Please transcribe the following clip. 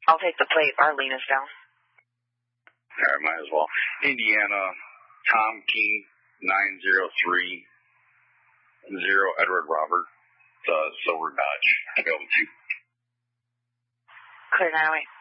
I'll take the plate. Arlena's down. All right, might as well. Indiana, Tom King, 903, 0 Edward Robert, Silver Dodge. Go with you. Clear 908.